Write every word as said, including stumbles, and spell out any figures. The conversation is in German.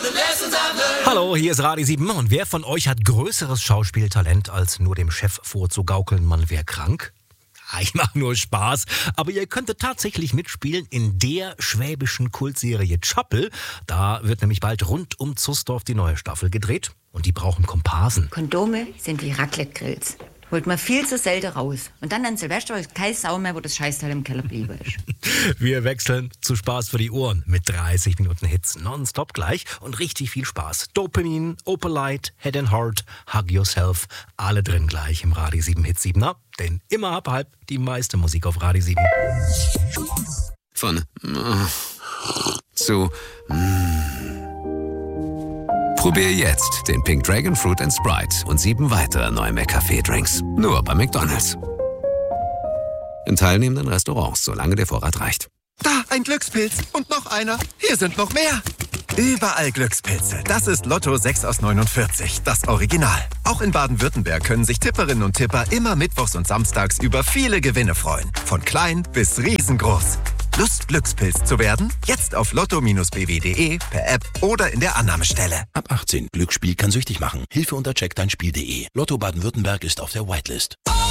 Hallo, hier ist Radio sieben und wer von euch hat größeres Schauspieltalent als nur dem Chef vorzugaukeln, man wäre krank? Ich mache nur Spaß, aber ihr könntet tatsächlich mitspielen in der schwäbischen Kultserie Chappel. Da wird nämlich bald rund um Zusdorf die neue Staffel gedreht und die brauchen Komparsen. Kondome sind wie Raclette-Grills. Holt man viel zu selten raus. Und dann an Silvester ist kein Sau mehr, wo das Scheißteil im Keller blieben ist. Wir wechseln zu Spaß für die Ohren mit dreißig Minuten Hits nonstop gleich und richtig viel Spaß. Dopamin, Opalite, Head and Heart, Hug Yourself, alle drin gleich im Radio sieben Hit siebener. Denn immer ab halb die meiste Musik auf Radio sieben. Von äh, zu äh. Probier jetzt den Pink Dragon Fruit and Sprite und sieben weitere neue McCafé-Drinks. Nur bei McDonald's. In teilnehmenden Restaurants, solange der Vorrat reicht. Da, ein Glückspilz. Und noch einer. Hier sind noch mehr. Überall Glückspilze. Das ist Lotto sechs aus neunundvierzig, das Original. Auch in Baden-Württemberg können sich Tipperinnen und Tipper immer mittwochs und samstags über viele Gewinne freuen. Von klein bis riesengroß. Lust, Glückspilz zu werden? Jetzt auf lotto b w punkt de, per App oder in der Annahmestelle. Ab achtzehn. Glücksspiel kann süchtig machen. Hilfe unter check dein Spiel punkt de. Lotto Baden-Württemberg ist auf der Whitelist.